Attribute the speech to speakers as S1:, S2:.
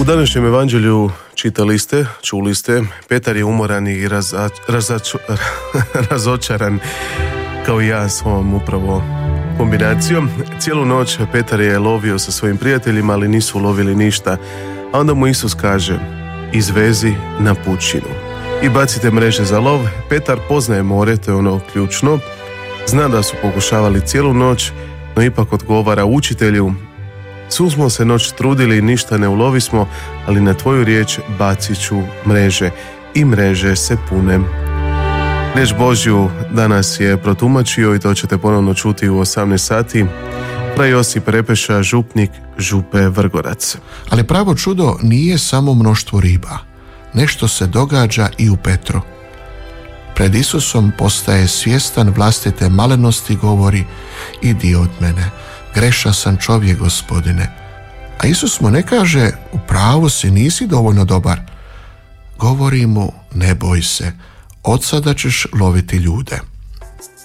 S1: U današnjem evanđelju čuli ste, Petar je umoran i razočaran kao i ja s ovom upravo kombinacijom. Cijelu noć Petar je lovio sa svojim prijateljima, ali nisu lovili ništa. A onda mu Isus kaže: izvezi na pučinu i bacite mreže za lov. Petar poznaje more, to je ono ključno. Zna da su pokušavali cijelu noć, no ipak odgovara: učitelju, svu smo se noć trudili i ništa ne ulovismo, ali na tvoju riječ bacit ću mreže. I mreže se pune. Riječ Božju danas je protumačio i to ćete ponovno čuti u 18 sati. Fra Josip Repeša, župnik Župe Vrgorac.
S2: Ali pravo čudo nije samo mnoštvo riba. Nešto se događa i u Petru. Pred Isusom postaje svjestan vlastite malenosti, govori: idi od mene, grešan sam čovjek, Gospodine. A Isus mu ne kaže: u pravu si, nisi dovoljno dobar. Govori mu: ne boj se, od sada ćeš loviti ljude.